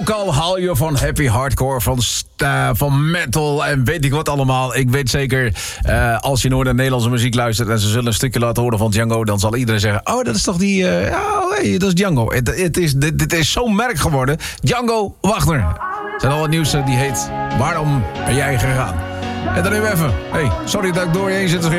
al, haal je van happy hardcore, van metal en weet ik wat allemaal. Ik weet zeker, als je nooit naar Nederlandse muziek luistert en ze zullen een stukje laten horen van Django, dan zal iedereen zeggen, oh, dat is toch die... dat is Django. Dit is zo'n merk geworden. Django Wagner. Er zijn al wat nieuws die heet Waarom ben jij gegaan? En dan even. Sorry dat ik door je heen zit.